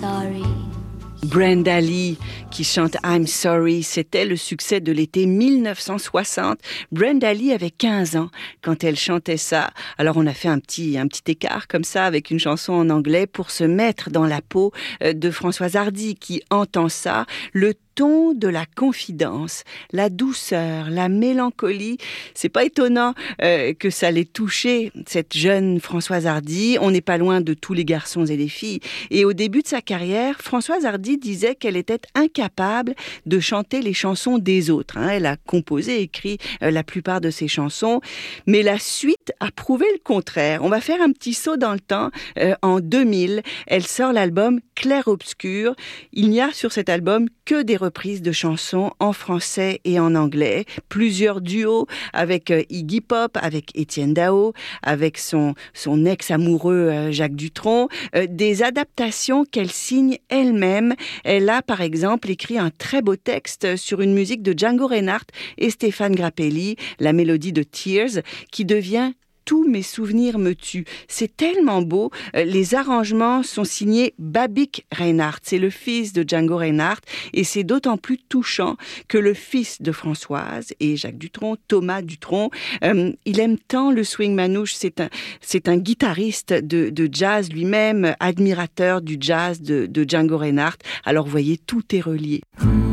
sorry. Brenda Lee qui chante I'm Sorry, c'était le succès de l'été 1960. Brenda Lee avait 15 ans quand elle chantait ça. Alors on a fait un petit écart comme ça avec une chanson en anglais pour se mettre dans la peau de Françoise Hardy qui entend ça. Le ton de la confidence, la douceur, la mélancolie. C'est pas étonnant que ça l'ait touchée, cette jeune Françoise Hardy. On n'est pas loin de tous les garçons et les filles. Et au début de sa carrière, Françoise Hardy disait qu'elle était incapable de chanter les chansons des autres. Elle a composé, écrit la plupart de ses chansons. Mais la suite a prouvé le contraire. On va faire un petit saut dans le temps. En 2000, elle sort l'album Clair-Obscur. Il n'y a sur cet album que des reprises de chansons en français et en anglais, plusieurs duos avec Iggy Pop, avec Étienne Dao, avec son ex-amoureux Jacques Dutronc, des adaptations qu'elle signe elle-même. Elle a par exemple écrit un très beau texte sur une musique de Django Reinhardt et Stéphane Grappelli, la mélodie de Tears, qui devient Tous mes souvenirs me tuent. C'est tellement beau. Les arrangements sont signés Babik Reinhardt. C'est le fils de Django Reinhardt. Et c'est d'autant plus touchant que le fils de Françoise et Jacques Dutronc, Thomas Dutronc, il aime tant le swing manouche. C'est un guitariste de jazz lui-même, admirateur du jazz de Django Reinhardt. Alors, vous voyez, tout est relié.